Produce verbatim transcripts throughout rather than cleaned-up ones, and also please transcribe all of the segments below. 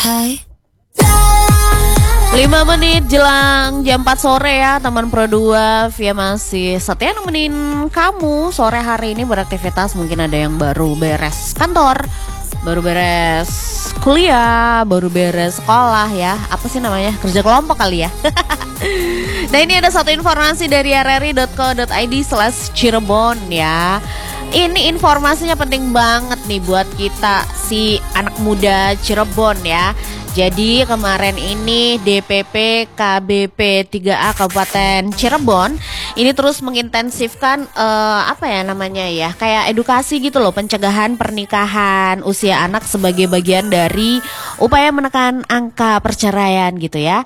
Hai. lima menit jelang jam empat sore ya teman Pro dua. Via masih setia nemenin kamu sore hari ini beraktivitas. Mungkin ada yang baru beres kantor, baru beres kuliah, baru beres sekolah ya. Apa sih namanya? Kerja kelompok kali ya. Nah, ini ada satu informasi dari r r i dot co dot i d slash Cirebon ya. Ini informasinya penting banget nih buat kita si anak muda Cirebon ya. Jadi kemarin ini D P P K B P tiga A Kabupaten Cirebon ini terus mengintensifkan uh, apa ya namanya ya, kayak edukasi gitu loh, pencegahan pernikahan usia anak sebagai bagian dari upaya menekan angka perceraian gitu ya.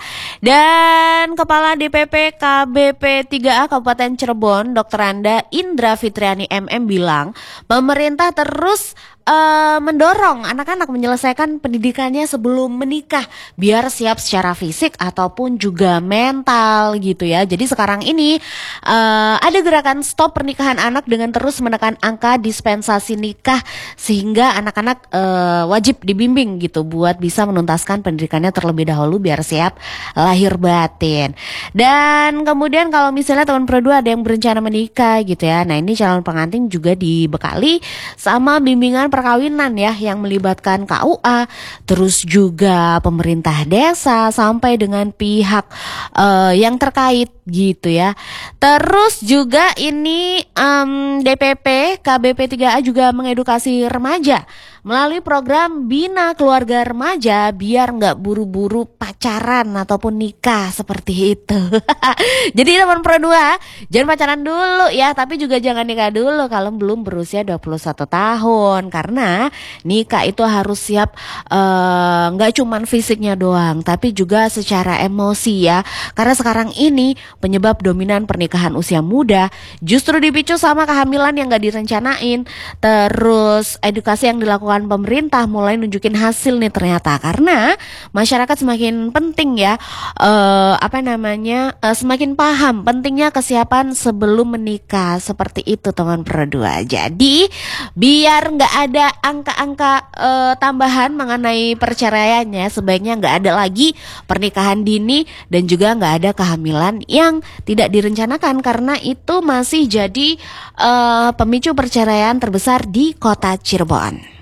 Dan Kepala D P P K B P tiga A Kabupaten Cirebon, Dokter Anda Indra Fitriani M M bilang, pemerintah terus Uh, mendorong anak-anak menyelesaikan pendidikannya sebelum menikah biar siap secara fisik ataupun juga mental gitu ya. Jadi sekarang ini uh, ada gerakan stop pernikahan anak dengan terus menekan angka dispensasi nikah sehingga anak-anak uh, wajib dibimbing gitu buat bisa menuntaskan pendidikannya terlebih dahulu biar siap lahir batin. Dan kemudian kalau misalnya teman Pro dua ada yang berencana menikah gitu ya, nah ini calon pengantin juga dibekali sama bimbingan perkawinan ya yang melibatkan K U A, terus juga pemerintah desa sampai dengan pihak uh, yang terkait gitu ya. Terus juga ini um, D P P K B P tiga A juga mengedukasi remaja melalui program Bina Keluarga Remaja biar nggak buru-buru pacaran ataupun nikah seperti itu. Jadi teman Pro dua, jangan pacaran dulu ya, tapi juga jangan nikah dulu kalau belum berusia dua puluh satu tahun, karena nikah itu harus siap nggak uh, cuman fisiknya doang, tapi juga secara emosi ya. Karena sekarang ini penyebab dominan pernikahan usia muda justru dipicu sama kehamilan yang nggak direncanain. Terus edukasi yang dilakukan pemerintah mulai nunjukin hasil nih ternyata, karena masyarakat semakin penting ya uh, apa namanya uh, semakin paham pentingnya kesiapan sebelum menikah seperti itu teman Pro dua. Jadi biar nggak ada angka-angka uh, tambahan mengenai perceraiannya, sebaiknya nggak ada lagi pernikahan dini dan juga nggak ada kehamilan yang tidak direncanakan, karena itu masih jadi uh, pemicu perceraian terbesar di kota Cirebon.